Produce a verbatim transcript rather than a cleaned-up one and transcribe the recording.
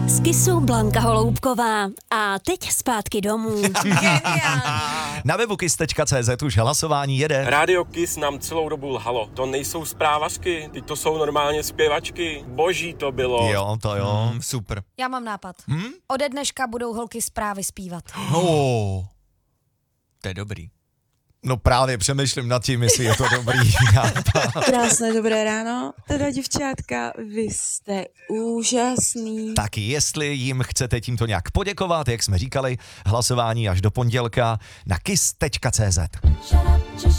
Z Kissu Blanka Holoubková. A teď zpátky domů. Na webu kiss tečka cé zet už hlasování jede. Rádio Kiss nám celou dobu lhalo. To nejsou zprávařky, ty to jsou normálně zpěvačky. Boží to bylo. Jo, to jo. Mm, super. Já mám nápad. Hmm? Ode dneška budou holky zprávy zpívat. Oh, to je dobrý. No právě přemýšlím nad tím, jestli je to dobrý nápad. Krásné dobré ráno, teda děvčátka, vy jste úžasný. Tak jestli jim chcete tímto nějak poděkovat, jak jsme říkali, hlasování až do pondělka na kiss tečka cé zet.